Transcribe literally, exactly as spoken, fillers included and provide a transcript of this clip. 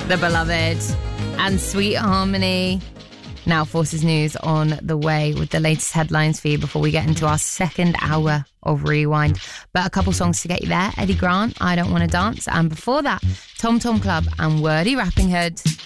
The Beloved and Sweet Harmony. Now Forces News on the way with the latest headlines for you before we get into our second hour of Rewind. But a couple songs to get you there. Eddie Grant, I Don't Want to Dance. And before that, Tom Tom Club and Wordy Rapping Hood.